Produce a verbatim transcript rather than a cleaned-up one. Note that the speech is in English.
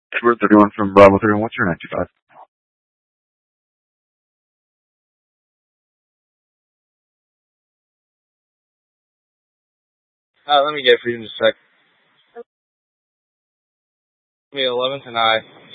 Edward thirty-one from Bravo thirty-one. What's your nine two five? Uh, let me get it for you in just a sec. Give me eleventh and I.